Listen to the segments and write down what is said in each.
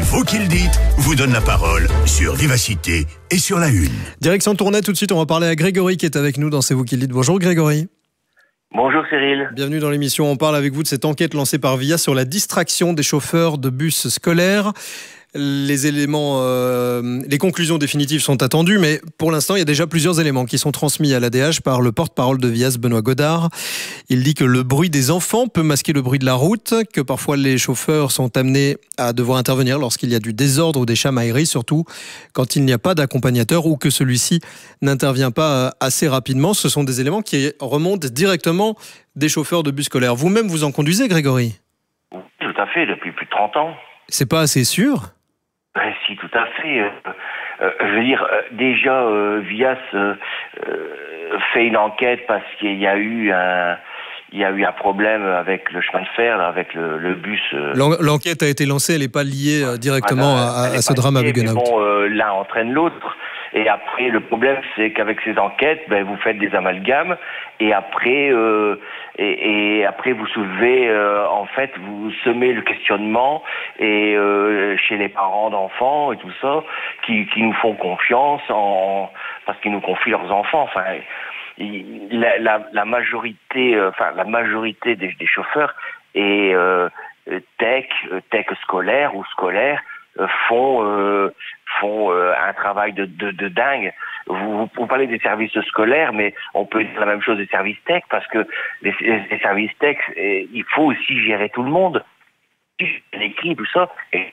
Vous qui le dites vous donne la parole sur Vivacité et sur La Une. Direction Tournai, tout de suite, on va parler à Grégory qui est avec nous dans C'est vous qui le dites. Bonjour Grégory. Bonjour Cyril. Bienvenue dans l'émission. On parle avec vous de cette enquête lancée par VIA sur la distraction des chauffeurs de bus scolaires. Les conclusions définitives sont attendues, mais pour l'instant, il y a déjà plusieurs éléments qui sont transmis à l'ADH par le porte-parole de VIA, Benoît Godard. Il dit que le bruit des enfants peut masquer le bruit de la route, que parfois les chauffeurs sont amenés à devoir intervenir lorsqu'il y a du désordre ou des chamailleries, surtout quand il n'y a pas d'accompagnateur ou que celui-ci n'intervient pas assez rapidement. Ce sont des éléments qui remontent directement des chauffeurs de bus scolaires. Vous-même, vous en conduisez, Grégory ? Tout à fait, depuis plus de 30 ans. C'est pas assez sûr ? Ben, si, tout à fait. Je veux dire, déjà, VIAS fait une enquête parce qu'il y a eu un problème avec le chemin de fer, avec le bus. L'enquête a été lancée, elle n'est pas liée directement à ce drame à Buggenhout. Bon, l'un entraîne l'autre. Et après, le problème, c'est qu'avec ces enquêtes, vous faites des amalgames, et après, vous soulevez, vous semez le questionnement, et chez les parents d'enfants et tout ça, qui nous font confiance parce qu'ils nous confient leurs enfants. Enfin, la majorité des chauffeurs et tech scolaire ou scolaire font un travail de dingue. Vous parlez des services scolaires, mais on peut dire la même chose des services tech, parce que les services tech, il faut aussi gérer tout le monde, l'écrit, tout ça, et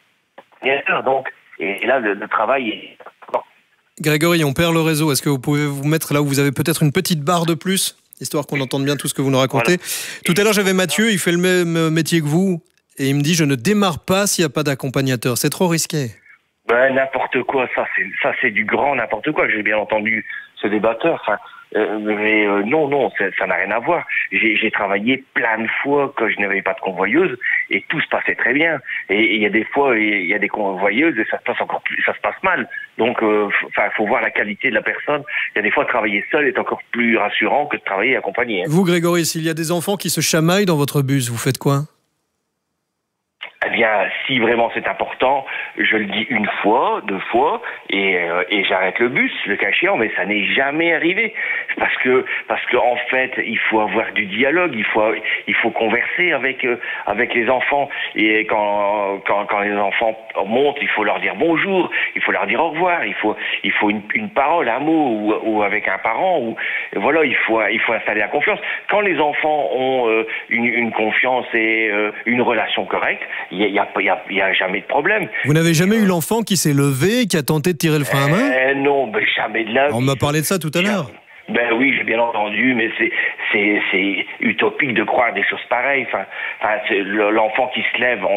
là le travail est... Grégory, on perd le réseau. Est-ce que vous pouvez vous mettre là où vous avez peut-être une petite barre de plus, histoire qu'on entende bien tout ce que vous nous racontez. Voilà. Tout à l'heure, j'avais Mathieu, il fait le même métier que vous, et il me dit, je ne démarre pas s'il n'y a pas d'accompagnateur. C'est trop risqué. N'importe quoi, ça c'est du grand n'importe quoi. J'ai bien entendu ce débatteur. Non, ça n'a rien à voir. J'ai travaillé plein de fois quand je n'avais pas de convoyeuse et tout se passait très bien. Et il y a des fois, il y a des convoyeuses et ça se passe mal. Donc, faut voir la qualité de la personne. Il y a des fois, travailler seul est encore plus rassurant que de travailler accompagné. Vous, Grégory, s'il y a des enfants qui se chamaillent dans votre bus, vous faites quoi ? Eh bien, si vraiment c'est important, je le dis une fois, deux fois, et j'arrête le bus, le cas échéant, mais ça n'est jamais arrivé. Parce que en fait, il faut avoir du dialogue, il faut converser avec les enfants. Et quand les enfants montent, il faut leur dire bonjour, il faut leur dire au revoir, il faut une parole, un mot, ou avec un parent, ou voilà, il faut installer la confiance. Quand les enfants ont une confiance et une relation correcte, il y a jamais de problème. Vous n'avez jamais eu l'enfant qui s'est levé, qui a tenté de tirer le frein à main ? Non, jamais de la vie. On m'a parlé de ça tout à l'heure. Oui, j'ai bien entendu, mais c'est utopique de croire des choses pareilles. L'enfant qui se lève,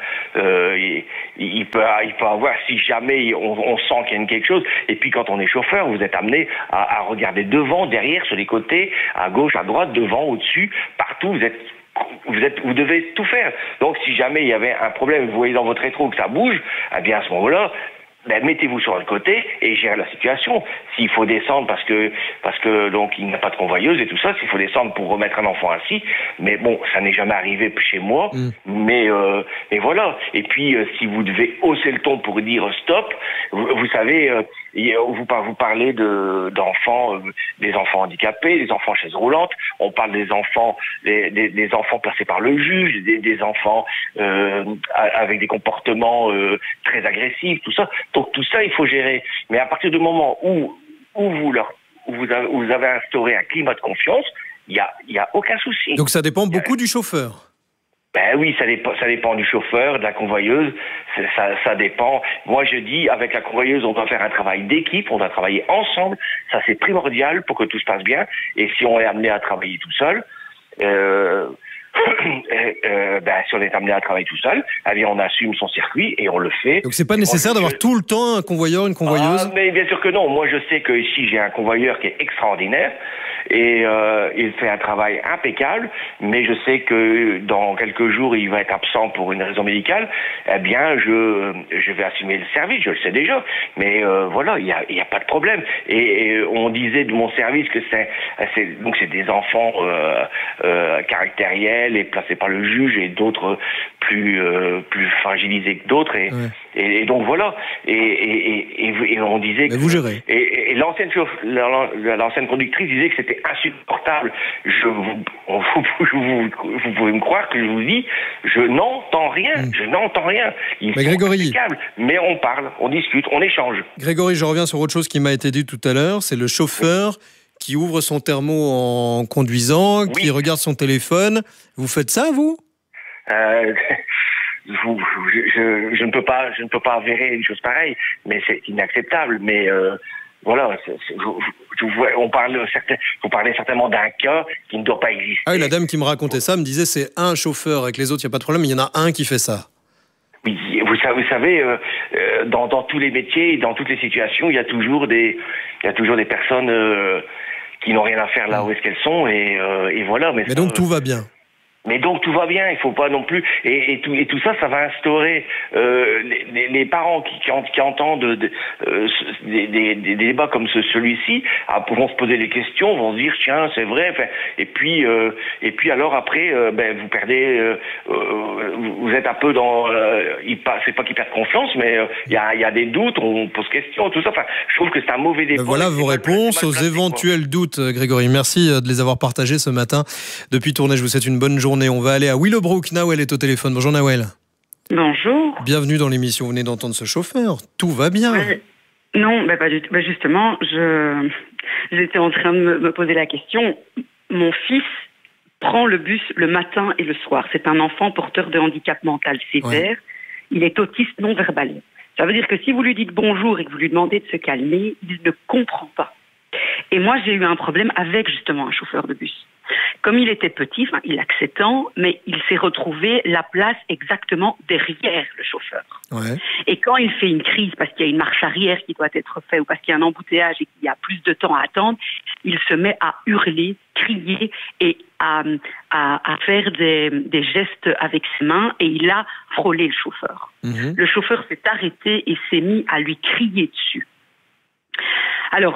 il peut avoir, si jamais on sent qu'il y a quelque chose. Et puis quand on est chauffeur, vous êtes amené à regarder devant, derrière, sur les côtés, à gauche, à droite, devant, au-dessus, partout. Vous devez tout faire. Donc, si jamais il y avait un problème, vous voyez dans votre rétro que ça bouge, eh bien, à ce moment-là, mettez-vous sur le côté et gérez la situation. S'il faut descendre parce que donc il n'y a pas de convoyeuse et tout ça, s'il faut descendre pour remettre un enfant assis, mais bon, ça n'est jamais arrivé chez moi, mais voilà. Et puis si vous devez hausser le ton pour dire stop, vous savez, vous parlez d'enfants, des enfants handicapés, des enfants chaises roulantes, on parle des enfants placés par le juge, des enfants avec des comportements très agressifs, tout ça. Donc tout ça, il faut gérer. Mais à partir du moment où vous avez instauré un climat de confiance, il y a aucun souci. Donc ça dépend beaucoup du chauffeur. Oui, ça dépend du chauffeur, de la convoyeuse, ça dépend. Moi, je dis, avec la convoyeuse, on doit faire un travail d'équipe, on doit travailler ensemble. Ça, c'est primordial pour que tout se passe bien. Et si on est amené à travailler tout seul, si on est amené à travailler tout seul, eh bien on assume son circuit et on le fait. Donc c'est pas nécessaire d'avoir tout le temps un convoyeur, une convoyeuse ? Mais bien sûr que non. Moi je sais que ici j'ai un convoyeur qui est extraordinaire et il fait un travail impeccable, mais je sais que dans quelques jours il va être absent pour une raison médicale. Eh bien je vais assumer le service, je le sais déjà. Mais voilà, il y a pas de problème. Et on disait de mon service que c'est des enfants caractériels et placés par le juge et d'autres plus fragilisés que d'autres et donc voilà et on disait mais vous gérez. Et l'ancienne conductrice disait que c'était insupportable. Vous pouvez me croire que je vous dis je n'entends rien. Mais Grégory, mais on parle, on discute, on échange. Grégory, je reviens sur autre chose qui m'a été dit tout à l'heure, c'est le chauffeur qui ouvre son thermo en conduisant, qui regarde son téléphone. Vous faites ça, vous ? Je ne peux pas avérer une chose pareille, mais c'est inacceptable. Mais voilà, vous parlez certainement d'un cas qui ne doit pas exister. Ah oui, la dame qui me racontait ça me disait c'est un chauffeur, avec les autres il n'y a pas de problème, mais il y en a un qui fait ça. Oui, vous savez, dans tous les métiers, dans toutes les situations, il y a toujours des personnes qui n'ont rien à faire là où est-ce qu'elles sont et voilà. Mais donc tout va bien. Mais donc tout va bien, il faut pas non plus et tout ça va instaurer les parents qui entendent des débats comme celui-ci vont se poser des questions, vont se dire tiens c'est vrai, et puis alors après vous perdez, vous êtes un peu dans c'est pas qu'ils perdent confiance, mais il y a des doutes, on pose question, tout ça. Enfin, je trouve que c'est un mauvais débat. Voilà vos réponses aux éventuels doutes, Grégory. Merci de les avoir partagés ce matin depuis Tournai. Je vous souhaite une bonne journée. On va aller à Willowbrook. Nawel est au téléphone. Bonjour Nawel. Bonjour. Bienvenue dans l'émission. Vous venez d'entendre ce chauffeur. Tout va bien. Ouais. Non, pas du tout. Justement, j'étais en train de me poser la question. Mon fils prend le bus le matin et le soir. C'est un enfant porteur de handicap mental sévère. Ouais. Il est autiste non verbal. Ça veut dire que si vous lui dites bonjour et que vous lui demandez de se calmer, il ne comprend pas. Et moi, j'ai eu un problème avec justement un chauffeur de bus. Comme il était petit, il a que 7 ans, mais il s'est retrouvé la place exactement derrière le chauffeur. Ouais. Et quand il fait une crise, parce qu'il y a une marche arrière qui doit être faite, ou parce qu'il y a un embouteillage et qu'il y a plus de temps à attendre, il se met à hurler, crier et à faire des gestes avec ses mains, et il a frôlé le chauffeur. Mmh. Le chauffeur s'est arrêté et s'est mis à lui crier dessus. Alors,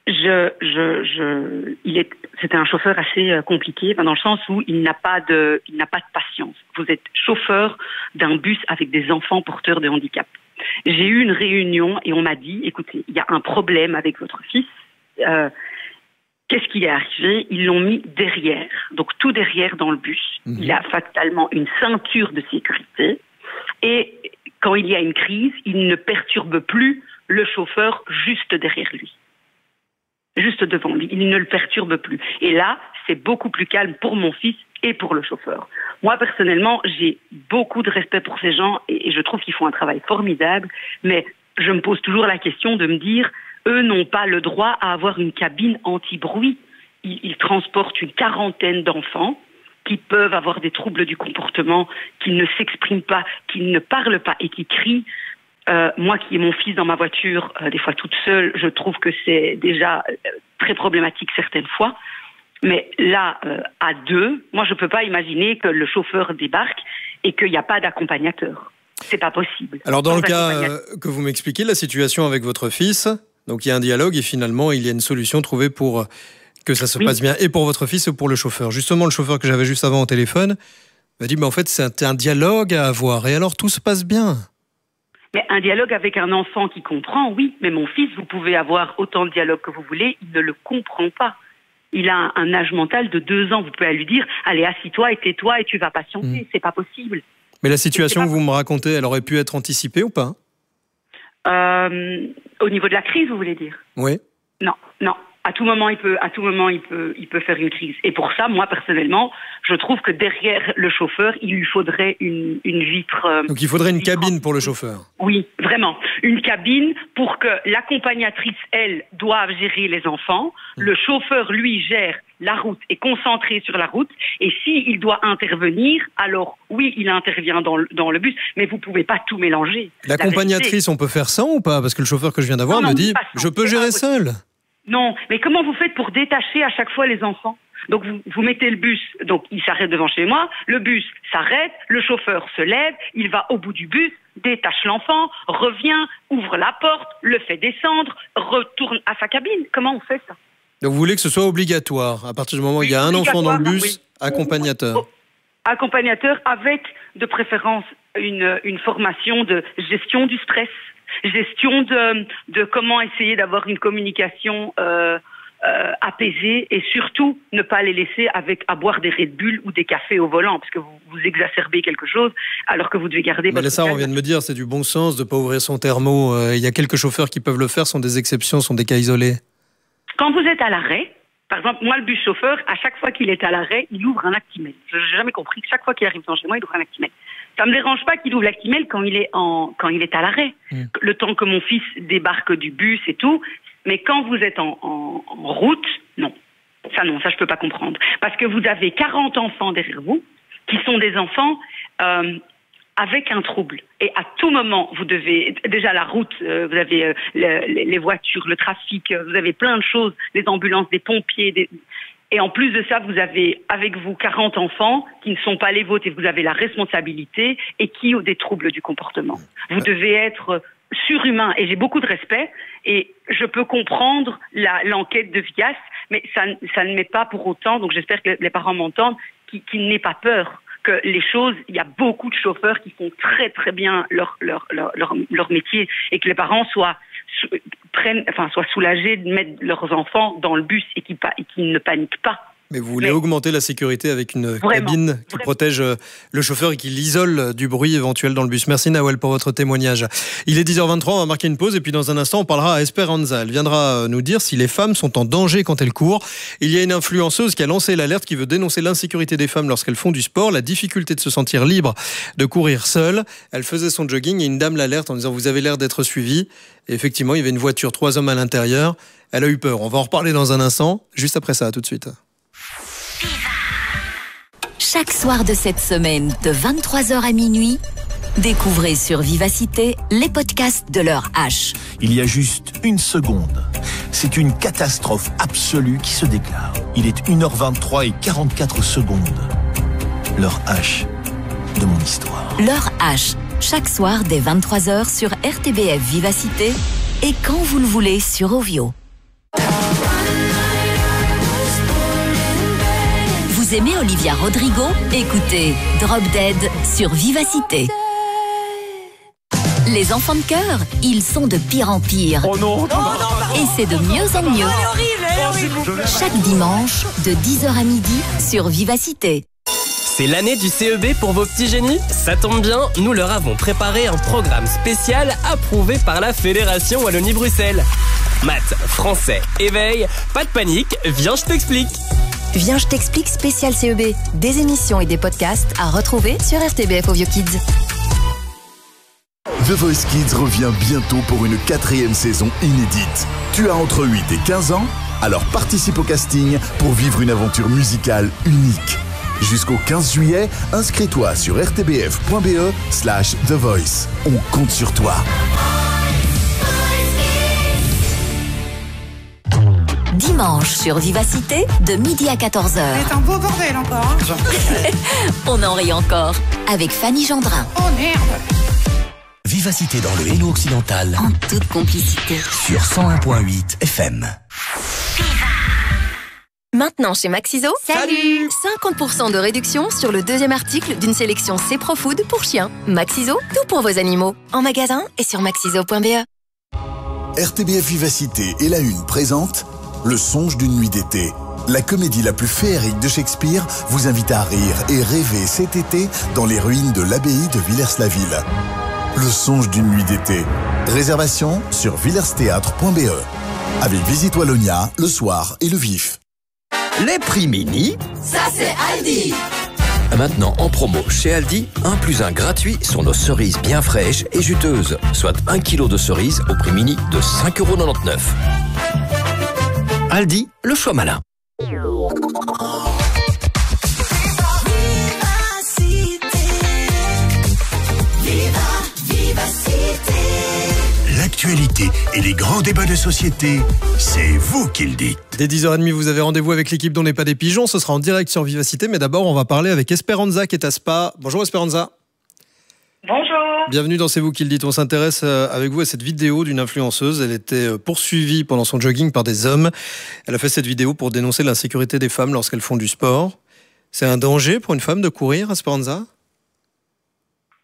c'était un chauffeur assez compliqué, dans le sens où il n'a pas de patience. Vous êtes chauffeur d'un bus avec des enfants porteurs de handicap. J'ai eu une réunion et on m'a dit, écoutez, il y a un problème avec votre fils. Qu'est-ce qui est arrivé ? Ils l'ont mis derrière, donc tout derrière dans le bus. Mmh. Il a fatalement une ceinture de sécurité et quand il y a une crise, il ne perturbe plus le chauffeur juste derrière lui. Juste devant lui, il ne le perturbe plus. Et là, c'est beaucoup plus calme pour mon fils et pour le chauffeur. Moi, personnellement, j'ai beaucoup de respect pour ces gens et je trouve qu'ils font un travail formidable, mais je me pose toujours la question de me dire, eux n'ont pas le droit à avoir une cabine anti-bruit. Ils transportent une 40aine d'enfants qui peuvent avoir des troubles du comportement, qui ne s'expriment pas, qui ne parlent pas et qui crient. Moi qui ai mon fils dans ma voiture, des fois toute seule, je trouve que c'est déjà très problématique certaines fois. Mais là, à deux, moi je ne peux pas imaginer que le chauffeur débarque et qu'il n'y a pas d'accompagnateur. C'est pas possible. Alors dans le cas que vous m'expliquez, la situation avec votre fils, donc il y a un dialogue et finalement il y a une solution trouvée pour que ça se passe bien et pour votre fils et pour le chauffeur. Justement, le chauffeur que j'avais juste avant au téléphone m'a dit, mais en fait c'est un dialogue à avoir et alors tout se passe bien. Mais un dialogue avec un enfant qui comprend, oui. Mais mon fils, vous pouvez avoir autant de dialogue que vous voulez, il ne le comprend pas. Il a un âge mental de 2 ans. Vous pouvez lui dire, allez, assis-toi et tais-toi et tu vas patienter. C'est pas possible. Mais la situation que vous me racontez, elle aurait pu être anticipée ou pas ? Au niveau de la crise, vous voulez dire ? Oui. Non. À tout moment, il peut faire une crise. Et pour ça, moi, personnellement, je trouve que derrière le chauffeur, il lui faudrait une vitre... Donc il faudrait une cabine pour le chauffeur. Oui, vraiment. Une cabine pour que l'accompagnatrice, elle, doive gérer les enfants. Le chauffeur, lui, gère la route, est concentré sur la route. Et s'il doit intervenir, alors oui, il intervient dans le bus. Mais vous ne pouvez pas tout mélanger. L'accompagnatrice, on peut faire sans ou pas ? Parce que le chauffeur que je viens d'avoir me dit, je peux gérer seul. Non, mais comment vous faites pour détacher à chaque fois les enfants ? Donc vous mettez le bus, donc il s'arrête devant chez moi, le bus s'arrête, le chauffeur se lève, il va au bout du bus, détache l'enfant, revient, ouvre la porte, le fait descendre, retourne à sa cabine. Comment on fait ça ? Donc vous voulez que ce soit obligatoire, à partir du moment où il y a un enfant dans le bus, accompagnateur. Accompagnateur avec de préférence une formation de gestion du stress, gestion de comment essayer d'avoir une communication apaisée, et surtout ne pas les laisser à boire des Red Bull ou des cafés au volant, parce que vous exacerbez quelque chose alors que vous devez garder votre Melissa, calme. on vient de me dire, c'est du bon sens de ne pas ouvrir son thermo. Il y a quelques chauffeurs qui peuvent le faire, sont des exceptions, sont des cas isolés. Quand vous êtes à l'arrêt, par exemple, moi, le bus chauffeur, à chaque fois qu'il est à l'arrêt, il ouvre un Actimel. Je n'ai jamais compris que chaque fois qu'il arrive dans chez moi, il ouvre un Actimel. Ça me dérange pas qu'il ouvre l'Actimel quand il est à l'arrêt. Le temps que mon fils débarque du bus et tout. Mais quand vous êtes en route, non, ça je peux pas comprendre. Parce que vous avez 40 enfants derrière vous, qui sont des enfants avec un trouble. Et à tout moment, vous devez, déjà la route, vous avez les voitures, le trafic, vous avez plein de choses, les ambulances, des pompiers, et en plus de ça, vous avez avec vous 40 enfants qui ne sont pas les vôtres, et vous avez la responsabilité, et qui ont des troubles du comportement. Vous devez être surhumain, et j'ai beaucoup de respect, et je peux comprendre l'enquête de Vias, mais ça ne met pas pour autant, donc j'espère que les parents m'entendent, qu'ils n'aient pas peur que les choses, il y a beaucoup de chauffeurs qui font très très bien leur métier, et que les parents soient soulagés de mettre leurs enfants dans le bus et qu'ils ne paniquent pas. Mais vous voulez augmenter la sécurité avec une cabine qui protège le chauffeur et qui l'isole du bruit éventuel dans le bus. Merci Nawel pour votre témoignage. Il est 10h23, on va marquer une pause et puis dans un instant on parlera à Esperanza. Elle viendra nous dire si les femmes sont en danger quand elles courent. Il y a une influenceuse qui a lancé l'alerte, qui veut dénoncer l'insécurité des femmes lorsqu'elles font du sport, la difficulté de se sentir libre de courir seule. Elle faisait son jogging et une dame l'alerte en disant « Vous avez l'air d'être suivie ». Et effectivement, il y avait une voiture, 3 hommes à l'intérieur. Elle a eu peur. On va en reparler dans un instant. Juste après ça, à tout de suite. Chaque soir de cette semaine, de 23h à minuit, découvrez sur Vivacité les podcasts de l'heure H. Il y a juste une seconde. C'est une catastrophe absolue qui se déclare. Il est 1h23 et 44 secondes. L'heure H de mon histoire. L'heure H, chaque soir dès 23h sur RTBF Vivacité et quand vous le voulez sur Ovio. Vous aimez Olivia Rodrigo? Écoutez Drop Dead sur Vivacité. Les enfants de cœur, ils sont de pire en pire. Oh non, et c'est de mieux en mieux. Chaque dimanche, de 10h à midi, sur Vivacité. C'est l'année du CEB pour vos petits génies? Ça tombe bien, nous leur avons préparé un programme spécial approuvé par la Fédération Wallonie-Bruxelles. Maths, français, éveil, pas de panique, viens je t'explique. Viens, je t'explique spécial CEB. Des émissions et des podcasts à retrouver sur RTBF Ovio Kids. The Voice Kids revient bientôt pour une 4e saison inédite. Tu as entre 8 et 15 ans? Alors participe au casting pour vivre une aventure musicale unique. Jusqu'au 15 juillet, inscris-toi sur rtbf.be/The Voice. On compte sur toi. Dimanche sur Vivacité, de midi à 14h. C'est un beau bordel encore. On en rit encore, avec Fanny Gendrin. Oh merde. Vivacité dans le Hello occidental. En toute complicité. Sur 101.8 FM. Maintenant chez Maxiso, Salut. 50% de réduction sur le 2e article d'une sélection C-Pro-Food pour chiens. Maxiso, tout pour vos animaux. En magasin et sur maxiso.be. RTBF Vivacité et La Une présente Le songe d'une nuit d'été. La comédie la plus féerique de Shakespeare vous invite à rire et rêver cet été dans les ruines de l'abbaye de Villers-la-Ville. Le songe d'une nuit d'été. Réservation sur villersthéâtre.be. Avec Visite Wallonia, le soir et le vif. Les prix mini, ça c'est Aldi. Maintenant en promo chez Aldi, 1 + 1 gratuit sur nos cerises bien fraîches et juteuses, soit 1 kg de cerises au prix mini de 5,99 €. Aldi, le choix malin. L'actualité et les grands débats de société, c'est vous qui le dites. Dès 10h30, vous avez rendez-vous avec l'équipe d'On n'est pas des pigeons. Ce sera en direct sur Vivacité, mais d'abord, on va parler avec Esperanza qui est à Spa. Bonjour Esperanza. Bonjour. Bienvenue dans C'est vous qui le dites. On s'intéresse avec vous à cette vidéo d'une influenceuse. Elle était poursuivie pendant son jogging par des hommes. Elle a fait cette vidéo pour dénoncer l'insécurité des femmes lorsqu'elles font du sport. C'est un danger pour une femme de courir, Esperanza ?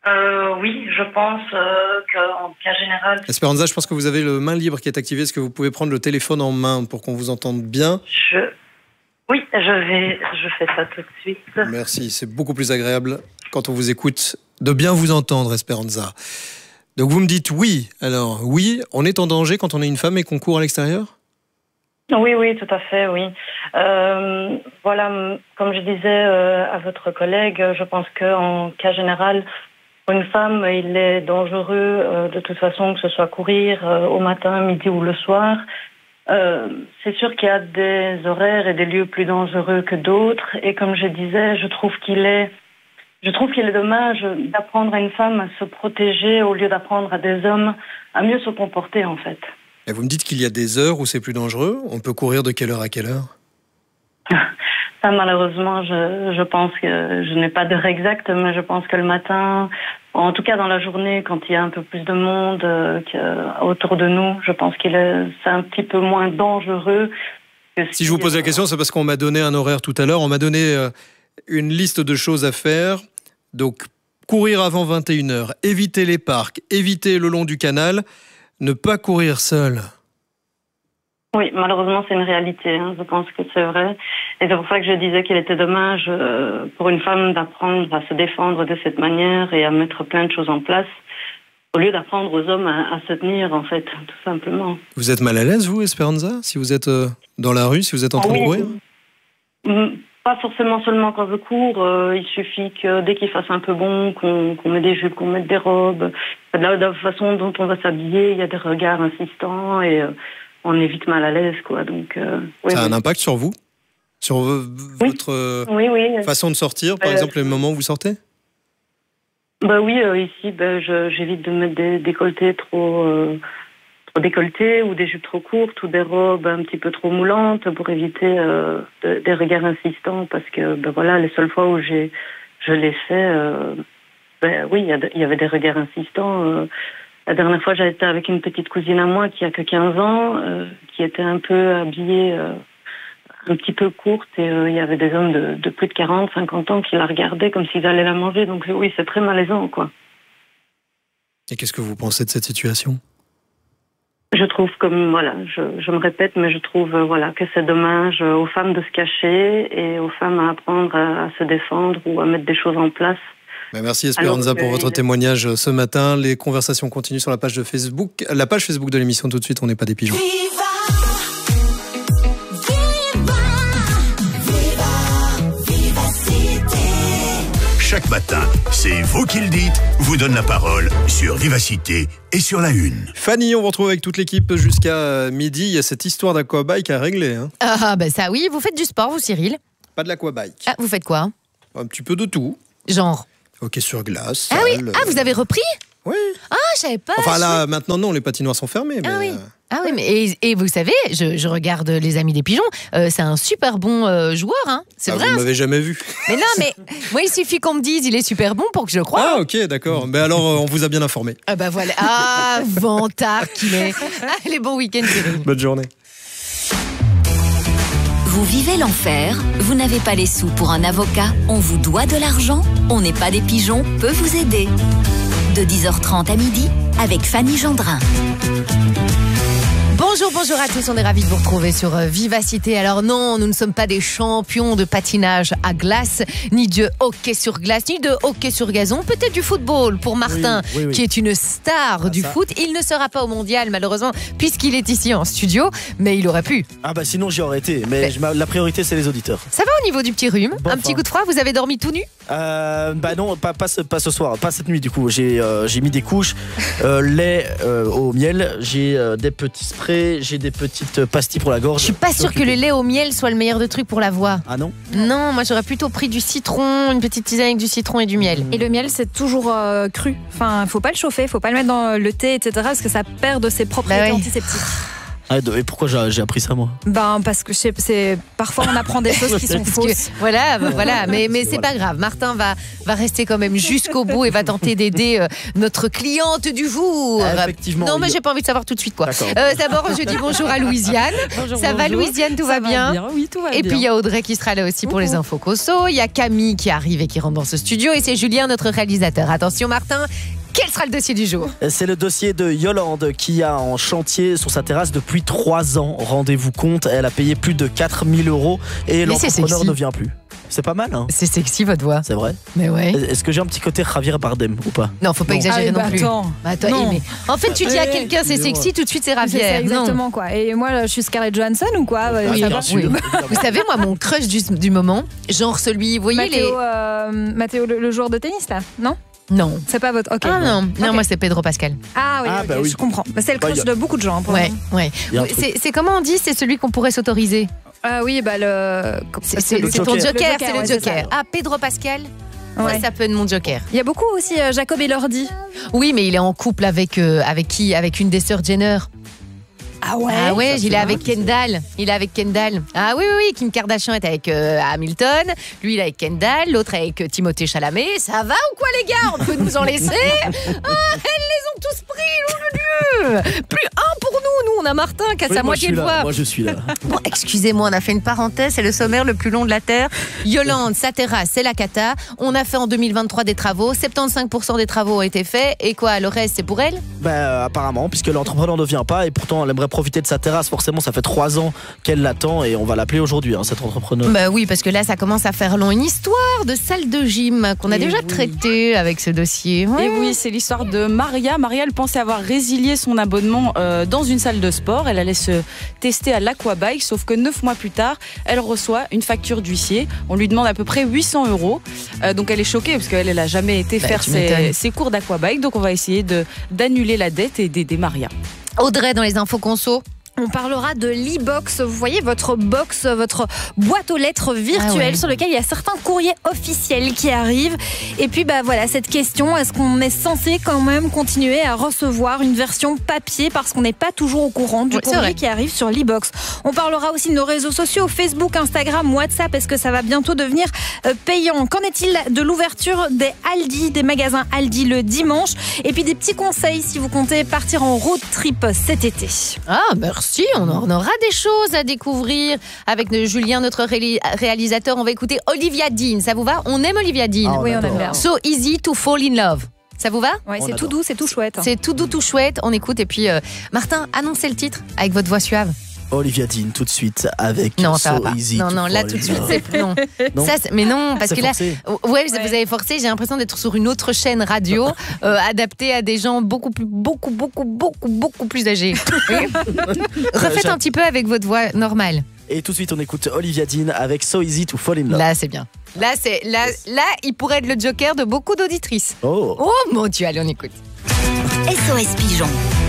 Oui, je pense qu'en cas général... Esperanza, je pense que vous avez le main libre qui est activé. Est-ce que vous pouvez prendre le téléphone en main pour qu'on vous entende bien ? Oui, je fais ça tout de suite. Merci, c'est beaucoup plus agréable quand on vous écoute de bien vous entendre, Esperanza. Donc vous me dites oui. Alors oui, on est en danger quand on est une femme et qu'on court à l'extérieur ? Oui, tout à fait, oui. Voilà, comme je disais à votre collègue, je pense qu'en cas général, pour une femme, il est dangereux de toute façon que ce soit courir au matin, midi ou le soir. C'est sûr qu'il y a des horaires et des lieux plus dangereux que d'autres. Et comme je disais, je trouve qu'il est dommage d'apprendre à une femme à se protéger au lieu d'apprendre à des hommes à mieux se comporter, en fait. Et vous me dites qu'il y a des heures où c'est plus dangereux. On peut courir de quelle heure à quelle heure ? Ça, malheureusement, je pense que je n'ai pas d'heure exacte, mais je pense que le matin, en tout cas dans la journée, quand il y a un peu plus de monde autour de nous, je pense c'est un petit peu moins dangereux. Si je vous pose la question, c'est parce qu'on m'a donné un horaire tout à l'heure. On m'a donné une liste de choses à faire. Donc, courir avant 21h, éviter les parcs, éviter le long du canal, ne pas courir seul. Oui, malheureusement, c'est une réalité. Je pense que c'est vrai. Et c'est pour ça que je disais qu'il était dommage pour une femme d'apprendre à se défendre de cette manière et à mettre plein de choses en place, au lieu d'apprendre aux hommes à se tenir, en fait, tout simplement. Vous êtes mal à l'aise, vous, Esperanza, si vous êtes dans la rue, si vous êtes en train de courir ? Pas forcément seulement quand je cours. Il suffit que dès qu'il fasse un peu bon, qu'on mette des jupes, qu'on mette des robes. De la façon dont on va s'habiller, il y a des regards insistants et... on est vite mal à l'aise, quoi. Donc, ça a un impact sur vous ? Sur votre façon de sortir, par exemple, les moments où vous sortez ? Oui, ici, j'évite de mettre des décolletés trop décolletés ou des jupes trop courtes ou des robes un petit peu trop moulantes pour éviter des regards insistants parce que, les seules fois où je l'ai fait, il y avait des regards insistants. La dernière fois, j'étais avec une petite cousine à moi qui a que 15 ans, qui était un peu habillée un petit peu courte et il y avait des hommes de plus de 40, 50 ans qui la regardaient comme s'ils allaient la manger. Donc oui, c'est très malaisant, quoi. Et qu'est-ce que vous pensez de cette situation ? Je trouve je me répète, mais je trouve que c'est dommage aux femmes de se cacher et aux femmes à apprendre à se défendre ou à mettre des choses en place. Merci Esperanza pour votre témoignage ce matin. Les conversations continuent sur la page Facebook de l'émission. Tout de suite, on n'est pas des pigeons. Chaque matin, c'est vous qui le dites, vous donne la parole sur Vivacité et sur la Une. Fanny, on vous retrouve avec toute l'équipe jusqu'à midi. Il y a cette histoire d'aquabike à régler. Ça oui, vous faites du sport, vous Cyril ? Pas de l'aquabike. Vous faites quoi ? Un petit peu de tout. Genre ? Hockey sur glace. Vous avez repris ? Oui. Je savais pas. Enfin là, maintenant non, les patinoires sont fermées. Mais et vous savez, je regarde les Amis des Pigeons, c'est un super bon joueur, hein. C'est vrai. Vous m'avez jamais vu. Mais non, mais moi il suffit qu'on me dise il est super bon pour que je croie. Ok, d'accord. Mais alors on vous a bien informé. Voilà. Vantard qu'il est. Allez, bon week-end, Cyril. Bonne journée. Vous vivez l'enfer, vous n'avez pas les sous pour un avocat, on vous doit de l'argent, on n'est pas des pigeons, peut vous aider. De 10h30 à midi, avec Fanny Gendrin. Bonjour à tous, on est ravis de vous retrouver sur Vivacité. Alors non, nous ne sommes pas des champions de patinage à glace, ni de hockey sur glace, ni de hockey sur gazon, peut-être du football pour Martin, qui est une star du foot. Il ne sera pas au mondial malheureusement, puisqu'il est ici en studio, mais il aurait pu. Sinon j'y aurais été, mais la priorité c'est les auditeurs. Ça va au niveau du petit rhume ? Petit coup de froid, vous avez dormi tout nu ? Non, pas ce soir, pas cette nuit du coup. J'ai mis des couches, lait au miel, j'ai des petits sprays, j'ai des petites pastilles pour la gorge. Je suis pas sûre que le lait au miel soit le meilleur de trucs pour la voix. Ah non ? Non, moi j'aurais plutôt pris du citron, une petite tisane avec du citron et du miel. Et le miel c'est toujours cru. Enfin, faut pas le chauffer, faut pas le mettre dans le thé, etc. parce que ça perd de ses propriétés antiseptiques. Et pourquoi j'ai appris ça, moi? Parce que parfois on apprend des choses qui sont fausses. Voilà. Mais c'est pas grave. Martin va rester quand même jusqu'au bout et va tenter d'aider notre cliente du jour. Effectivement. Non, mais j'ai pas envie de savoir tout de suite, quoi. D'abord, je dis bonjour à Louisiane. Bonjour. Louisiane, tout va bien? Oui, tout va bien. Et puis il y a Audrey qui sera là aussi pour les infos conso. Il y a Camille qui arrive et qui rentre dans ce studio. Et c'est Julien, notre réalisateur. Attention, Martin. Quel sera le dossier du jour? C'est le dossier de Yolande qui a en chantier sur sa terrasse depuis 3 ans. Rendez-vous compte, elle a payé plus de 4 000 € et l'entrepreneur ne vient plus. C'est pas mal, hein? C'est sexy votre voix. C'est vrai? Mais ouais. Est-ce que j'ai un petit côté Javier Bardem ou pas? Non, faut pas exagérer non plus. Attends, non. Mais en fait, tu dis à quelqu'un c'est sexy, tout de suite c'est Javier. C'est exactement quoi. Et moi, je suis Scarlett Johansson ou quoi? Oui, bien sûr. Vous savez, moi, mon crush du moment, genre celui, vous voyez Mathéo, le joueur de tennis là, non? Non. C'est pas votre. Ok. Ah non, okay. Non, moi c'est Pedro Pascal. Ah oui, oui. Je comprends. C'est le crush de beaucoup de gens. Ouais. C'est comment on dit? C'est celui qu'on pourrait s'autoriser. Ah oui, c'est ton joker, c'est le joker. Ah, Pedro Pascal. Ouais, ça peut être mon joker. Il y a beaucoup aussi Jacob Elordi. Oui, mais il est en couple avec qui? Avec une des sœurs Jenner. Ah ouais? Ah ouais, il est avec Kendall. Ah oui, Kim Kardashian est avec Hamilton. Lui, il est avec Kendall. L'autre avec Timothée Chalamet. Ça va ou quoi, les gars? On peut nous en laisser? Elles les ont tous pris, nom de Dieu! Plus un pour nous. Nous, on a Martin qui a sa moitié de voix. Moi, je suis là. Bon, excusez-moi, on a fait une parenthèse. C'est le sommaire le plus long de la Terre. Yolande, sa terrasse, c'est la cata. On a fait en 2023 des travaux. 75% des travaux ont été faits. Et quoi, le reste, c'est pour elle? Apparemment, puisque l'entrepreneur ne vient pas et pourtant, elle aimerait profiter de sa terrasse. Forcément, ça fait 3 ans qu'elle l'attend et on va l'appeler aujourd'hui, cet entrepreneur. Oui, parce que là, ça commence à faire long. Une histoire de salle de gym qu'on a déjà traitée avec ce dossier. Ouais. Et oui, c'est l'histoire de Maria. Maria, elle pensait avoir résilié son abonnement dans une salle de sport. Elle allait se tester à l'Aquabike, sauf que 9 mois plus tard, elle reçoit une facture d'huissier. On lui demande à peu près 800 €. Donc elle est choquée parce qu'elle n'a jamais été faire ses cours d'Aquabike. Donc on va essayer d'annuler la dette et d'aider Maria. Audrey dans les infos conso. On parlera de l'e-box, vous voyez votre box, votre boîte aux lettres virtuelle sur lequel il y a certains courriers officiels qui arrivent. Et puis voilà, cette question, est-ce qu'on est censé quand même continuer à recevoir une version papier parce qu'on n'est pas toujours au courant du courrier qui arrive sur l'e-box? On parlera aussi de nos réseaux sociaux, Facebook, Instagram, WhatsApp, est-ce que ça va bientôt devenir payant? Qu'en est-il de l'ouverture des magasins Aldi le dimanche? Et puis des petits conseils si vous comptez partir en road trip cet été. Ah, merci. On en aura des choses à découvrir avec Julien, notre réalisateur. On va écouter Olivia Dean. Ça vous va? On aime Olivia Dean. Oui, on aime bien. So easy to fall in love. Ça vous va? Ouais, c'est tout doux, c'est tout chouette. C'est tout doux, tout chouette. On écoute et puis Martin, annoncez le titre avec votre voix suave. Olivia Dean tout de suite avec non, So Easy. Non, là tout de suite c'est plus non. Mais non, parce que là, vous avez forcé. J'ai l'impression d'être sur une autre chaîne radio adaptée à des gens beaucoup plus âgés. Refaites un petit peu avec votre voix normale. Et tout de suite on écoute Olivia Dean avec So Easy to Fall in Love. Là c'est bien. Là il pourrait être le joker de beaucoup d'auditrices. Oh mon Dieu, allez on écoute. SOS Pigeon.